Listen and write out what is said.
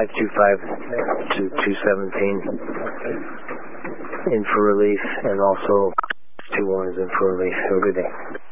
525 to 217 in for relief, and also 21 is in for relief. Have a good day.